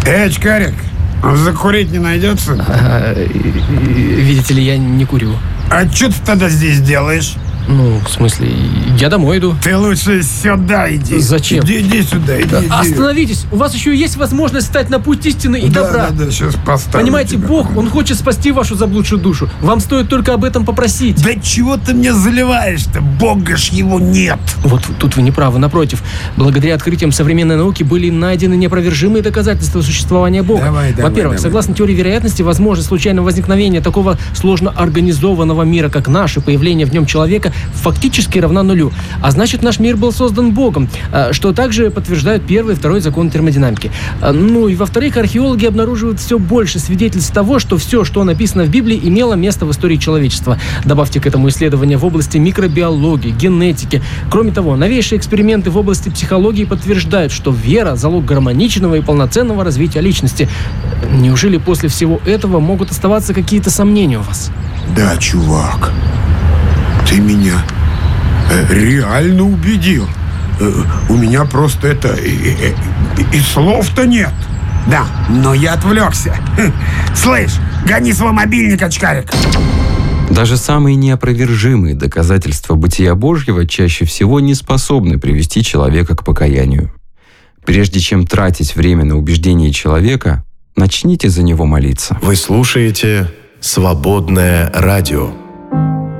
Очкарик, закурить не найдется? Видите ли, я не курю. А что ты тогда здесь делаешь? Ну, в смысле, я домой иду. Ты лучше сюда иди. Зачем? Иди сюда, иди. Остановитесь, у вас еще есть возможность стать на путь истины и добра. Да, сейчас поставлю. Понимаете, тебя. Бог, Он хочет спасти вашу заблудшую душу. Вам стоит только об этом попросить. Да чего ты мне заливаешь-то? Бога ж его нет. Вот тут вы не правы. Напротив, благодаря открытиям современной науки были найдены неопровержимые доказательства существования Бога. Во-первых, согласно теории вероятности, возможность случайного возникновения такого сложно организованного мира, как наш, и появление в нем человека фактически равна нулю. А значит, наш мир был создан Богом, что также подтверждают первый и второй закон термодинамики. Ну и во-вторых, археологи обнаруживают все больше свидетельств того, что все, что написано в Библии, имело место в истории человечества. Добавьте к этому исследования в области микробиологии, генетики. Кроме того, новейшие эксперименты в области психологии подтверждают, что вера – залог гармоничного и полноценного развития личности. Неужели после всего этого могут оставаться какие-то сомнения у вас? Да, чувак, ты меня реально убедил. У меня просто и слов-то нет. Да, но я отвлекся. Слышь, гони свой мобильник, очкарик. Даже самые неопровержимые доказательства бытия Божьего чаще всего не способны привести человека к покаянию. Прежде чем тратить время на убеждение человека, начните за него молиться. Вы слушаете «Свободное радио».